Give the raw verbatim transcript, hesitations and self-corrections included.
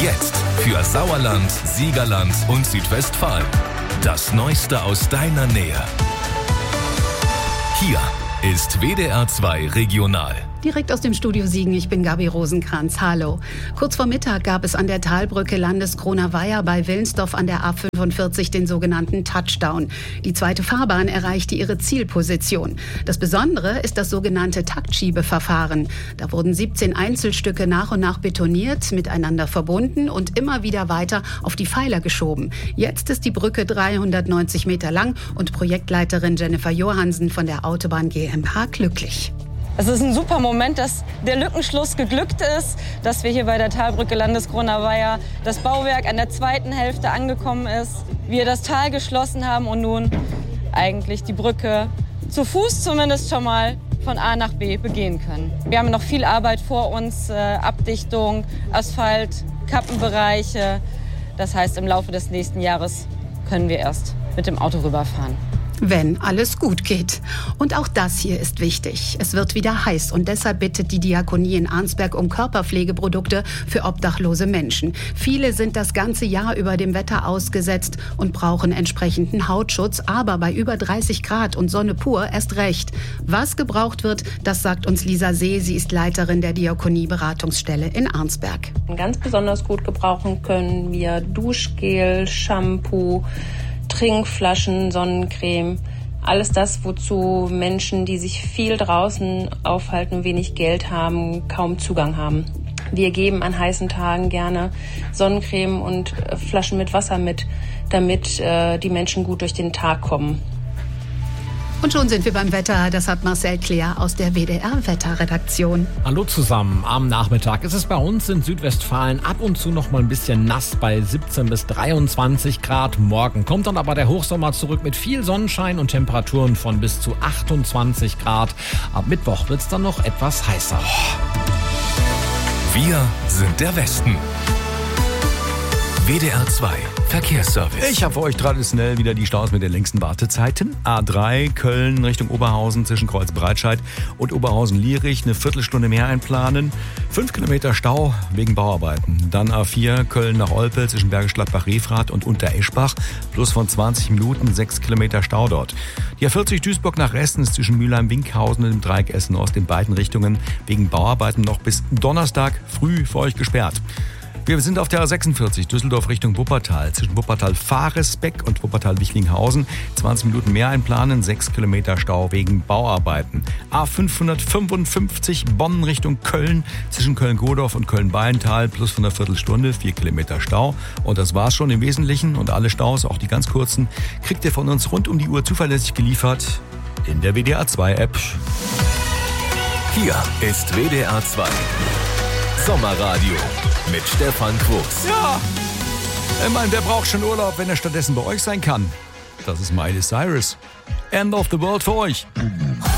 Jetzt für Sauerland, Siegerland und Südwestfalen. Das Neueste aus deiner Nähe. Hier ist W D R zwei Regional. Direkt aus dem Studio Siegen, ich bin Gabi Rosenkranz. Hallo. Kurz vor Mittag gab es an der Talbrücke Landeskroner-Weiher bei Willensdorf an der A fünfundvierzig den sogenannten Touchdown. Die zweite Fahrbahn erreichte ihre Zielposition. Das Besondere ist das sogenannte Taktschiebeverfahren. Da wurden siebzehn Einzelstücke nach und nach betoniert, miteinander verbunden und immer wieder weiter auf die Pfeiler geschoben. Jetzt ist die Brücke dreihundertneunzig Meter lang und Projektleiterin Jennifer Johansen von der Autobahn GmbH glücklich. Es ist ein super Moment, dass der Lückenschluss geglückt ist, dass wir hier bei der Talbrücke Landeskroner-Weiher das Bauwerk an der zweiten Hälfte angekommen ist, wir das Tal geschlossen haben und nun eigentlich die Brücke zu Fuß zumindest schon mal von A nach B begehen können. Wir haben noch viel Arbeit vor uns, äh, Abdichtung, Asphalt, Kappenbereiche. Das heißt, im Laufe des nächsten Jahres können wir erst mit dem Auto rüberfahren. Wenn alles gut geht. Und auch das hier ist wichtig. Es wird wieder heiß und deshalb bittet die Diakonie in Arnsberg um Körperpflegeprodukte für obdachlose Menschen. Viele sind das ganze Jahr über dem Wetter ausgesetzt und brauchen entsprechenden Hautschutz, aber bei über dreißig Grad und Sonne pur erst recht. Was gebraucht wird, das sagt uns Lisa See. Sie ist Leiterin der Diakonie-Beratungsstelle in Arnsberg. Ganz besonders gut gebrauchen können wir Duschgel, Shampoo, Trinkflaschen, Sonnencreme, alles das, wozu Menschen, die sich viel draußen aufhalten, wenig Geld haben, kaum Zugang haben. Wir geben an heißen Tagen gerne Sonnencreme und Flaschen mit Wasser mit, damit äh, die Menschen gut durch den Tag kommen. Und schon sind wir beim Wetter. Das hat Marcel Kleer aus der W D R-Wetterredaktion. Hallo zusammen. Am Nachmittag ist es bei uns in Südwestfalen ab und zu noch mal ein bisschen nass bei siebzehn bis dreiundzwanzig Grad. Morgen kommt dann aber der Hochsommer zurück mit viel Sonnenschein und Temperaturen von bis zu achtundzwanzig Grad. Ab Mittwoch wird es dann noch etwas heißer. Wir sind der Westen. W D R zwei Verkehrsservice. Ich habe für euch traditionell wieder die Staus mit den längsten Wartezeiten. A drei Köln Richtung Oberhausen zwischen Kreuzbreitscheid und Oberhausen-Lierich eine Viertelstunde mehr einplanen. Fünf Kilometer Stau wegen Bauarbeiten. Dann A vier Köln nach Olpe zwischen Bergisch Gladbach-Refrath und Untereschbach. Plus von zwanzig Minuten, sechs Kilometer Stau dort. Die A vierzig Duisburg nach Resten ist zwischen Mülheim-Winkhausen und dem Dreieck Essen-Ost in beiden Richtungen wegen Bauarbeiten noch bis Donnerstag früh für euch gesperrt. Wir sind auf der A sechsundvierzig Düsseldorf Richtung Wuppertal. Zwischen Wuppertal-Fahresbeck und Wuppertal-Wichlinghausen. zwanzig Minuten mehr einplanen, sechs Kilometer Stau wegen Bauarbeiten. A fünfhundertfünfundfünfzig Bonn Richtung Köln. Zwischen Köln-Godorf und Köln-Beiental plus von einer Viertelstunde, vier Kilometer Stau. Und das war's schon im Wesentlichen. Und alle Staus, auch die ganz kurzen, kriegt ihr von uns rund um die Uhr zuverlässig geliefert in der W D R zwei App. Hier ist W D R zwei Sommerradio mit Stefan Quos. Ja, ich meine, wer braucht schon Urlaub, wenn er stattdessen bei euch sein kann? Das ist Miley Cyrus. End of the World für euch.